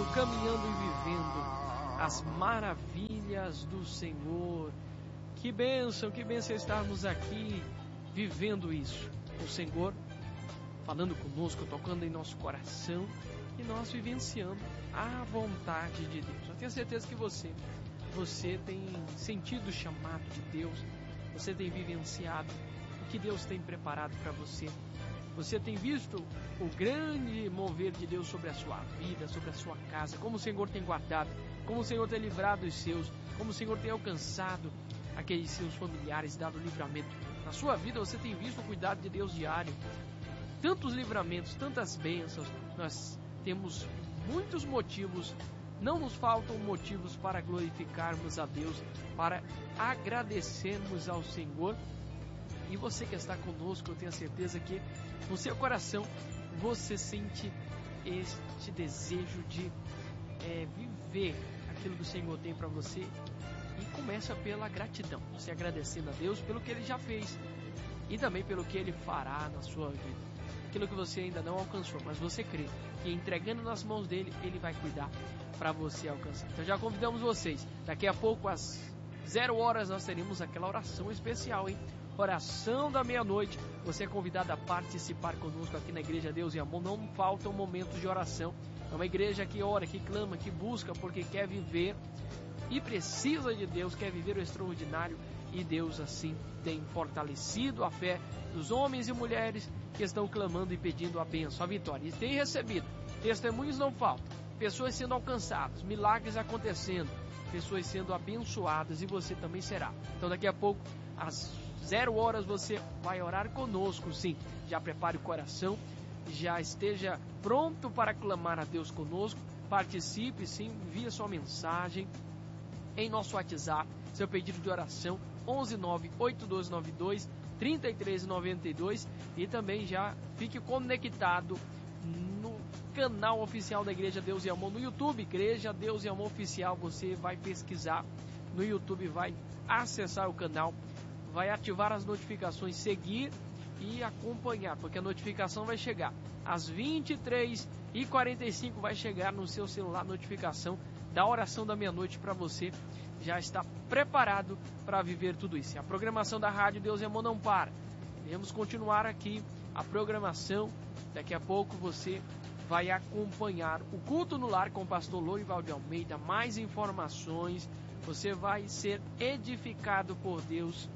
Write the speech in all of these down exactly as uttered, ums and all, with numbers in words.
caminhando e vivendo as maravilhas do Senhor. Que bênção, que bênção estarmos aqui vivendo isso. O Senhor falando conosco, tocando em nosso coração e nós vivenciando a vontade de Deus. Eu tenho certeza que você, você tem sentido o chamado de Deus, você tem vivenciado o que Deus tem preparado para você. Você tem visto o grande mover de Deus sobre a sua vida, sobre a sua casa, como o Senhor tem guardado, como o Senhor tem livrado os seus, como o Senhor tem alcançado aqueles seus familiares, dado livramento. Na sua vida você tem visto o cuidado de Deus diário. Tantos livramentos, tantas bênçãos, nós temos muitos motivos, não nos faltam motivos para glorificarmos a Deus, para agradecermos ao Senhor. E você que está conosco, eu tenho a certeza que no seu coração você sente este desejo de é, viver aquilo que o Senhor tem para você. E começa pela gratidão, você agradecendo a Deus pelo que Ele já fez e também pelo que Ele fará na sua vida. Aquilo que você ainda não alcançou, mas você crê que entregando nas mãos dEle, Ele vai cuidar para você alcançar. Então já convidamos vocês, daqui a pouco às zero horas nós teremos aquela oração especial, hein? Oração da meia-noite. Você é convidado a participar conosco aqui na Igreja Deus e Amor. Não faltam momentos de oração. É uma igreja que ora, que clama, que busca, porque quer viver e precisa de Deus, quer viver o extraordinário. E Deus assim tem fortalecido a fé dos homens e mulheres que estão clamando e pedindo a bênção, a vitória. E tem recebido. Testemunhos não faltam. Pessoas sendo alcançadas, milagres acontecendo, pessoas sendo abençoadas, e você também será. Então daqui a pouco, às zero horas, você vai orar conosco, sim. Já prepare o coração, já esteja pronto para clamar a Deus conosco. Participe, sim, envie sua mensagem em nosso WhatsApp, seu pedido de oração, onze nove oito dois nove dois três três nove dois, e também já fique conectado no canal oficial da Igreja Deus e Amor no YouTube, Igreja Deus e Amor Oficial. Você vai pesquisar no YouTube, vai acessar o canal, vai ativar as notificações, seguir e acompanhar, porque a notificação vai chegar às vinte e três e quarenta e cinco, vai chegar no seu celular a notificação da oração da meia-noite, para você já estar preparado para viver tudo isso. E a programação da Rádio Deus e Amor não para. Iremos continuar aqui a programação. Daqui a pouco você vai acompanhar o Culto no Lar com o pastor Lourival de Almeida. Mais informações, você vai ser edificado por Deus.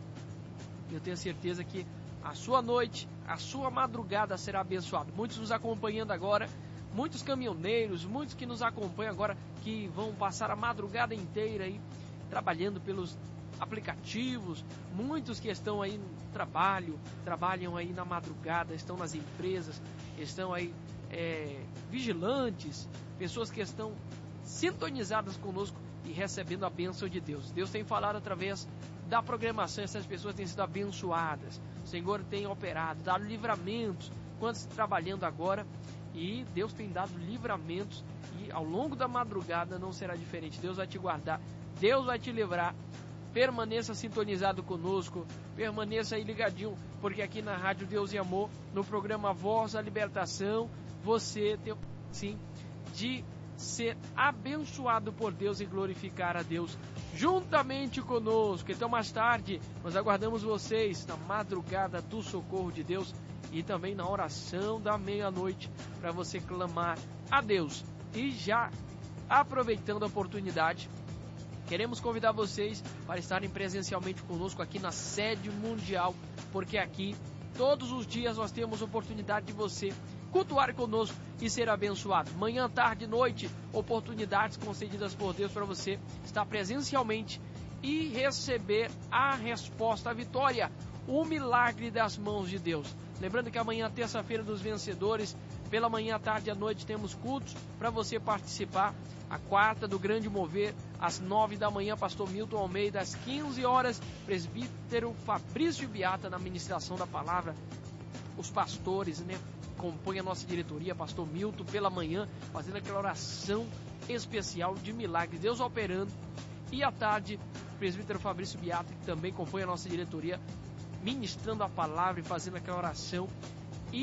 Eu tenho certeza que a sua noite, a sua madrugada será abençoada. Muitos nos acompanhando agora, muitos caminhoneiros, muitos que nos acompanham agora, que vão passar a madrugada inteira aí trabalhando pelos aplicativos, muitos que estão aí no trabalho, trabalham aí na madrugada, estão nas empresas, estão aí é, vigilantes, pessoas que estão sintonizadas conosco e recebendo a bênção de Deus. Deus tem falado através da programação, essas pessoas têm sido abençoadas, o Senhor tem operado, dado livramentos, quantos trabalhando agora, e Deus tem dado livramentos, e ao longo da madrugada não será diferente. Deus vai te guardar, Deus vai te livrar. Permaneça sintonizado conosco, permaneça aí ligadinho, porque aqui na Rádio Deus e Amor, no programa Voz da Libertação, você tem sim de ser abençoado por Deus e glorificar a Deus juntamente conosco. Então mais tarde nós aguardamos vocês na madrugada do socorro de Deus e também na oração da meia-noite, para você clamar a Deus. E já aproveitando a oportunidade, queremos convidar vocês para estarem presencialmente conosco aqui na sede mundial, porque aqui todos os dias nós temos oportunidade de você cultuar conosco e ser abençoado. Manhã, tarde, noite, oportunidades concedidas por Deus para você estar presencialmente e receber a resposta, a vitória, o milagre das mãos de Deus. Lembrando que amanhã, terça-feira dos vencedores, pela manhã, tarde e à noite, temos cultos para você participar. A quarta do Grande Mover, às nove da manhã, pastor Milton Almeida, às quinze horas, presbítero Fabrício Biata, na ministração da palavra. Os pastores, né, compõem a nossa diretoria, pastor Milton, pela manhã, fazendo aquela oração especial de milagre, Deus operando. E à tarde, presbítero Fabrício Biata, que também compõe a nossa diretoria, ministrando a palavra e fazendo aquela oração. E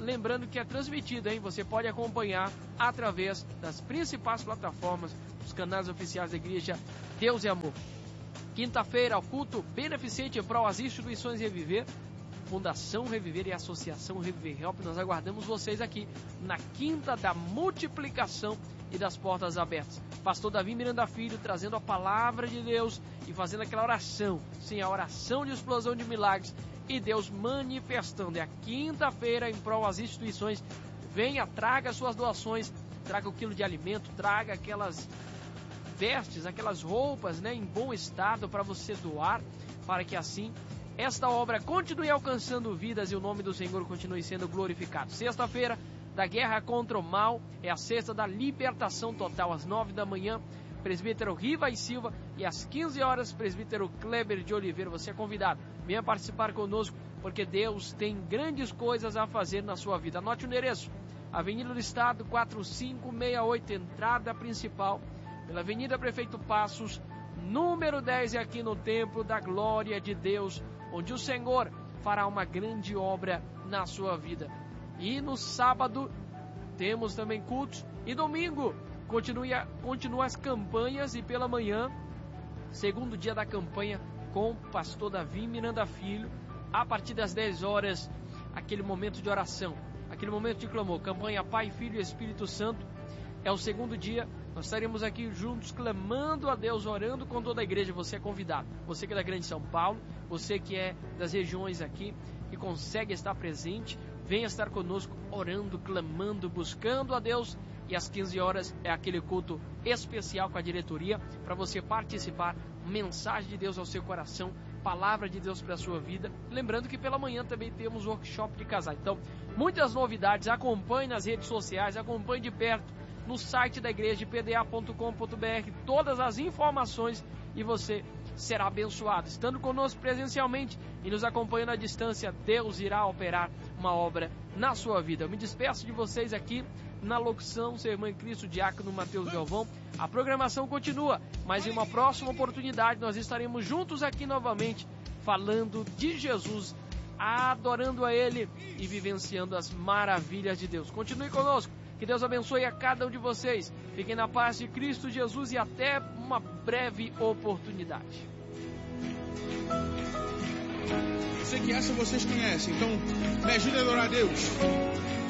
lembrando que é transmitido, hein? Você pode acompanhar através das principais plataformas, dos canais oficiais da Igreja Deus e Amor. Quinta-feira, o culto beneficente para as instituições Reviver, Fundação Reviver e Associação Reviver Help. Nós aguardamos vocês aqui na Quinta da Multiplicação e das Portas Abertas. Pastor Davi Miranda Filho trazendo a palavra de Deus e fazendo aquela oração, sim, a oração de explosão de milagres e Deus manifestando. É a quinta-feira em prol das instituições. Venha, traga suas doações, traga o quilo de alimento, traga aquelas vestes, aquelas roupas, né, em bom estado para você doar, para que assim esta obra continue alcançando vidas e o nome do Senhor continue sendo glorificado. Sexta-feira da guerra contra o mal, é a sexta da libertação total, às nove da manhã, presbítero Riva e Silva, e às quinze horas, presbítero Kleber de Oliveira. Você é convidado, venha participar conosco, porque Deus tem grandes coisas a fazer na sua vida. Anote o endereço, Avenida do Estado, quatro cinco seis oito, entrada principal, pela Avenida Prefeito Passos, número dez, aqui no Templo da Glória de Deus, onde o Senhor fará uma grande obra na sua vida. E no sábado temos também cultos, e domingo continua, continua as campanhas, e pela manhã, segundo dia da campanha com o pastor Davi Miranda Filho, a partir das dez horas, aquele momento de oração, aquele momento de clamor, campanha Pai, Filho e Espírito Santo. É o segundo dia, nós estaremos aqui juntos clamando a Deus, orando com toda a igreja. Você é convidado, você que é da Grande São Paulo, você que é das regiões aqui, que consegue estar presente, venha estar conosco orando, clamando, buscando a Deus. E às quinze horas é aquele culto especial com a diretoria para você participar, mensagem de Deus ao seu coração, palavra de Deus para a sua vida. Lembrando que pela manhã também temos workshop de casal. Então, muitas novidades, acompanhe nas redes sociais, acompanhe de perto no site da igreja, p d a ponto com ponto b r, todas as informações, e você será abençoado. Estando conosco presencialmente e nos acompanhando à distância, Deus irá operar uma obra na sua vida. Eu me despeço de vocês aqui na locução, seu irmão em Cristo, diácono Mateus Galvão. A programação continua, mas em uma próxima oportunidade nós estaremos juntos aqui novamente, falando de Jesus, adorando a Ele e vivenciando as maravilhas de Deus. Continue conosco. Que Deus abençoe a cada um de vocês. Fiquem na paz de Cristo Jesus e até uma breve oportunidade. Eu sei que essa vocês conhecem, então me ajude a adorar a Deus.